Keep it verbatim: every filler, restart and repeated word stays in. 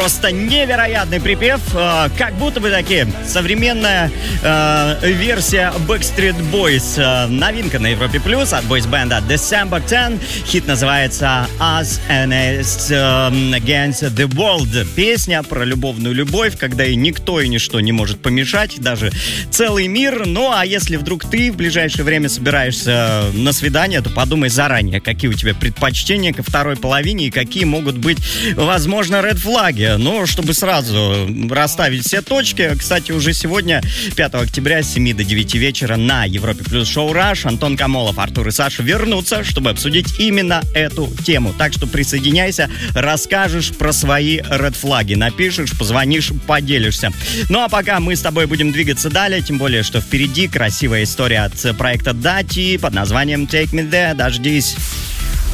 Просто невероятный припев, э, как будто бы таки современная э, версия Backstreet Boys. Э, новинка на Европе Плюс от бойс-бенда December ten. Хит называется Us Against the World. Песня про любовную любовь, когда и никто и ничто не может помешать, даже целый мир. Ну а если вдруг ты в ближайшее время собираешься на свидание, то подумай заранее, какие у тебя предпочтения ко второй половине и какие могут быть, возможно, ред-флаги. Ну, чтобы сразу расставить все точки. Кстати, уже сегодня, пятого октября, с семи до девяти вечера на Европе Плюс шоу «Раш» Антон Камолов, Артур и Саша вернутся, чтобы обсудить именно эту тему. Так что присоединяйся, расскажешь про свои ред-флаги, напишешь, позвонишь, поделишься. Ну, а пока мы с тобой будем двигаться далее, тем более, что впереди красивая история от проекта Дати под названием «Take Me There». Дождись.